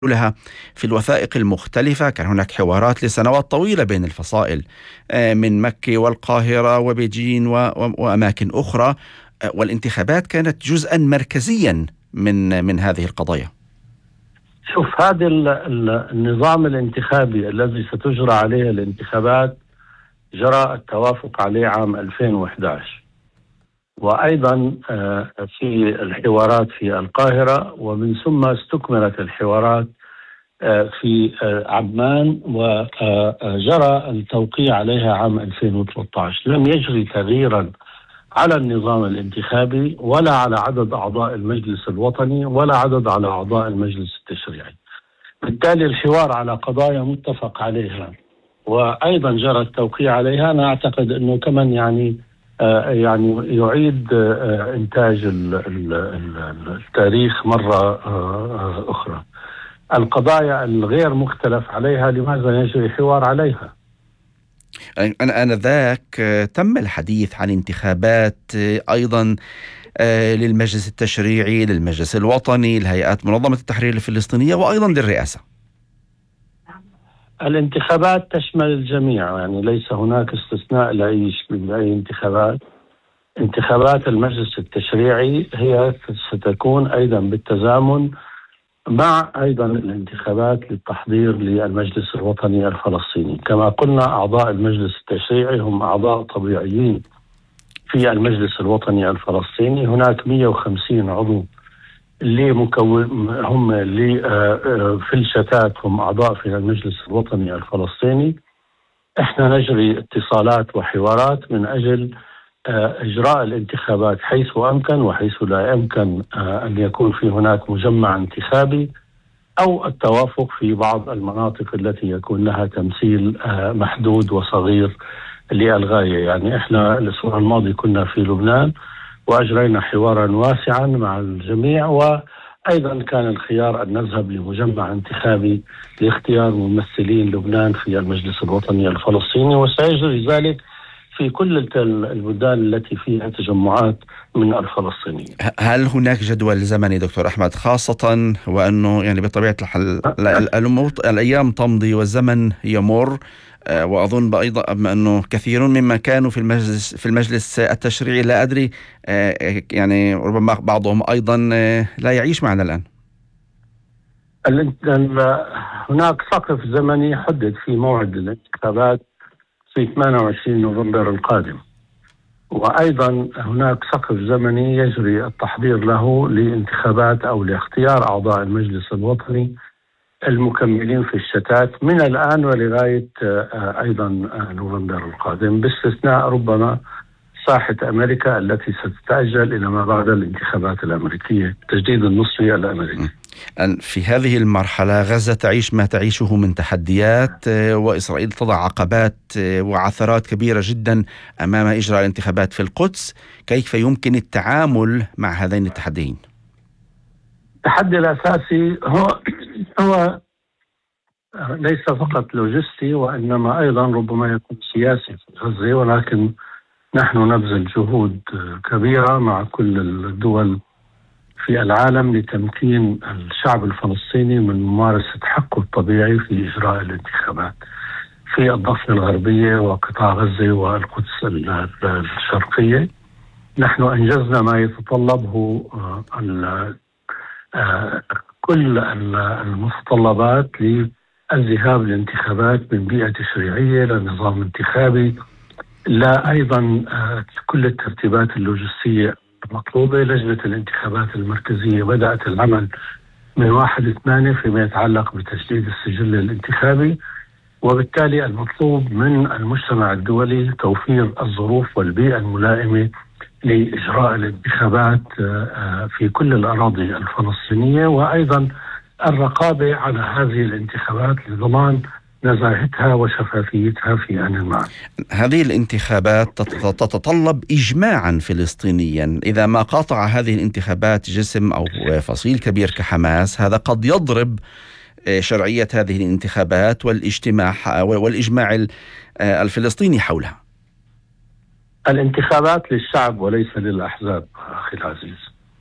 لها في الوثائق المختلفة. كان هناك حوارات لسنوات طويلة بين الفصائل من مكة والقاهرة وبيجين وأماكن أخرى، والانتخابات كانت جزءا مركزيا من هذه القضايا. شوف، هذا النظام الانتخابي الذي ستجرى عليه الانتخابات جرى التوافق عليه عام 2011، وأيضا في الحوارات في القاهرة، ومن ثم استكملت الحوارات في عمان، وجرى التوقيع عليها عام 2013. لم يجري تغييرا على النظام الانتخابي ولا على عدد أعضاء المجلس الوطني ولا عدد على أعضاء المجلس التشريعي. بالتالي الحوار على قضايا متفق عليها وأيضا جرى التوقيع عليها. أنا أعتقد أنه كمان يعني يعيد إنتاج التاريخ مرة أخرى. القضايا الغير مختلف عليها لماذا يجري حوار عليها؟ أنا ذاك تم الحديث عن انتخابات أيضا للمجلس التشريعي، للمجلس الوطني، لهيئات منظمة التحرير الفلسطينية، وأيضا للرئاسة. الانتخابات تشمل الجميع، يعني ليس هناك استثناء لأي انتخابات. انتخابات المجلس التشريعي هي ستكون أيضا بالتزامن مع أيضا الانتخابات للتحضير للمجلس الوطني الفلسطيني. كما قلنا، أعضاء المجلس التشريعي هم أعضاء طبيعيين في المجلس الوطني الفلسطيني. هناك 150 عضو هم اللي في الشتات هم أعضاء في المجلس الوطني الفلسطيني. احنا نجري اتصالات وحوارات من أجل إجراء الانتخابات حيث أمكن وحيث لا يمكن أن يكون في هناك مجمع انتخابي، أو التوافق في بعض المناطق التي يكون لها تمثيل محدود وصغير للغاية. يعني إحنا الأسبوع الماضي كنا في لبنان وأجرينا حوارا واسعا مع الجميع، وأيضا كان الخيار أن نذهب لمجمع انتخابي لاختيار ممثلين لبنان في المجلس الوطني الفلسطيني، وسيجري ذلك في كل البلدان التي فيها تجمعات من الفلسطينيين. هل هناك جدول زمني دكتور أحمد، خاصة وأنه يعني بطبيعة الحال الأيام تمضي والزمن يمر، وأظن أيضا أنه كثيرون ممن كانوا في المجلس التشريعي لا أدري يعني ربما بعضهم أيضا لا يعيش معنا الآن. هناك سقف زمني حدد في موعد الانتخابات في 28 نوفمبر القادم، وأيضا هناك سقف زمني يجري التحضير له لانتخابات أو لاختيار أعضاء المجلس الوطني المكملين في الشتات من الآن ولغاية أيضا نوفمبر القادم، باستثناء ربما ساحة أمريكا التي ستتأجل إلى ما بعد الانتخابات الأمريكية، تجديد النصفي الأمريكي. في هذه المرحلة غزة تعيش ما تعيشه من تحديات، وإسرائيل تضع عقبات وعثرات كبيرة جدا أمام إجراء الانتخابات في القدس. كيف يمكن التعامل مع هذين التحديين؟ التحدي الأساسي هو ليس فقط لوجستي، وإنما أيضا ربما يكون سياسي في غزة، ولكن نحن نبذل جهود كبيرة مع كل الدول في العالم لتمكين الشعب الفلسطيني من ممارسة حقه الطبيعي في إجراء الانتخابات في الضفة الغربية وقطاع غزة والقدس الشرقية. نحن أنجزنا ما يتطلبه كل المتطلبات للذهاب للانتخابات، من بيئة تشريعية لنظام انتخابي، لا أيضا كل الترتيبات اللوجستية المطلوبة. لجنة الانتخابات المركزية بدأت العمل من 1/8 فيما يتعلق بتجديد السجل الانتخابي، وبالتالي المطلوب من المجتمع الدولي توفير الظروف والبيئة الملائمة لإجراء الانتخابات في كل الأراضي الفلسطينية، وأيضا الرقابة على هذه الانتخابات لضمان نزاهتها وشفافيتها في آن ما. هذه الانتخابات تتطلب إجماعا فلسطينيا. إذا ما قاطع هذه الانتخابات جسم أو فصيل كبير كحماس، هذا قد يضرب شرعية هذه الانتخابات والإجماع الفلسطيني حولها. الانتخابات للشعب وليس للأحزاب أخي العزيز.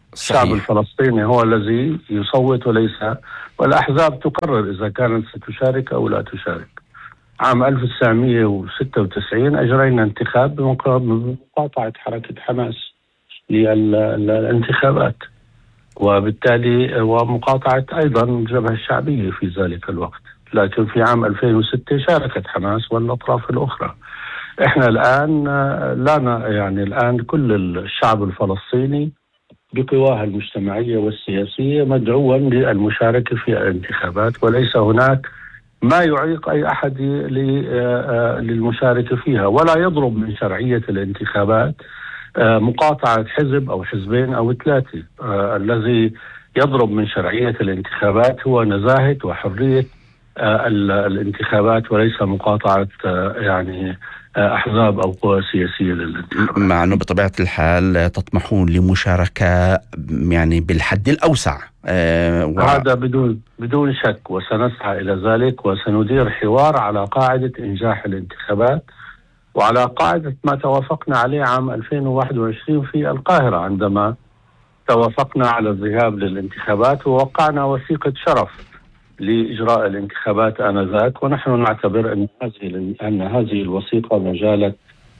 الشعب الفلسطيني هو الذي يصوت والأحزاب تقرر إذا كانت ستشارك أو لا تشارك. عام 1996 أجرينا انتخاب بمقاطعة حركة حماس للانتخابات، وبالتالي ومقاطعة أيضا الجبهة الشعبية في ذلك الوقت. لكن في عام 2006 شاركت حماس والأطراف الأخرى. إحنا الآن الآن كل الشعب الفلسطيني بقواه المجتمعية والسياسية مدعوا للمشاركة في الانتخابات، وليس هناك ما يعيق أي أحد للمشاركة فيها، ولا يضرب من شرعية الانتخابات مقاطعة حزب أو حزبين أو ثلاثة. الذي يضرب من شرعية الانتخابات هو نزاهة وحرية الانتخابات، وليس مقاطعة أحزاب أو قوى سياسية للانتخابات. مع أنه بطبيعة الحال تطمحون لمشاركة بالحد الأوسع. هذا بدون شك، وسنسعى إلى ذلك، وسندير حوار على قاعدة إنجاح الانتخابات وعلى قاعدة ما توافقنا عليه عام 2021 في القاهرة، عندما توافقنا على الذهاب للانتخابات ووقعنا وثيقة شرف لإجراء الانتخابات آنذاك. ونحن نعتبر أن هذه الوثيقة ما زالت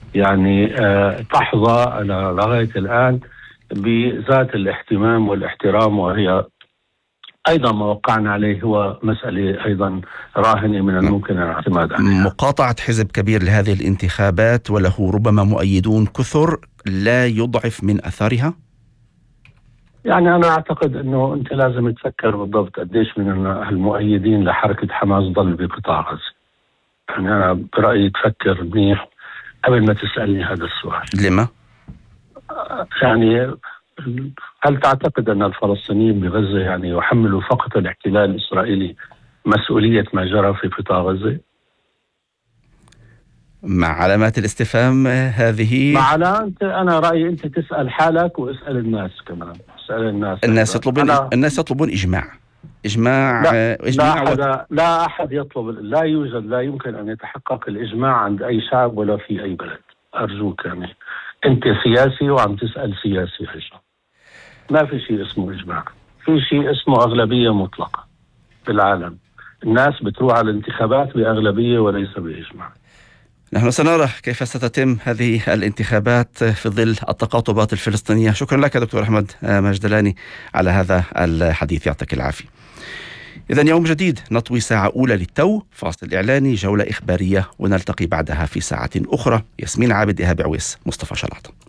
تحظى لغاية الآن بذات الاهتمام والاحترام، وهي أيضا ما وقعنا عليه هو مسألة أيضا راهنة من الممكن الاعتماد عليها. مقاطعة حزب كبير لهذه الانتخابات وله ربما مؤيدون كثر لا يضعف من أثرها؟ أنا أعتقد أنه أنت لازم تفكر بالضبط قديش من المؤيدين لحركة حماس ضل بقطاع غزة. أنا برأيي تفكر منيح قبل ما تسألني هذا السؤال. لما؟ هل تعتقد أن الفلسطينيين بغزة يحملوا فقط الاحتلال الإسرائيلي مسؤولية ما جرى في قطاع غزة؟ مع علامات الاستفهام هذه. أنا رأيي أنت تسأل حالك واسأل الناس كمان. اسأل الناس يطلبون إجماع. لا أحد يطلب. لا يمكن أن يتحقق الإجماع عند أي شعب ولا في أي بلد. أرجوك أنت سياسي وعم تسأل سياسي. ما في شيء اسمه إجماع، في شيء اسمه أغلبية مطلقة بالعالم. الناس بتروح على الانتخابات بأغلبية وليس بإجماع. نحن سنرى كيف ستتم هذه الانتخابات في ظل التقاطبات الفلسطينية. شكرا لك دكتور أحمد مجدلاني على هذا الحديث، يعطيك العافية. إذن يوم جديد، نطوي ساعة أولى للتو، فاصل إعلاني، جولة إخبارية، ونلتقي بعدها في ساعة أخرى. ياسمين عابد، إيهاب عويس، مصطفى شلاطة.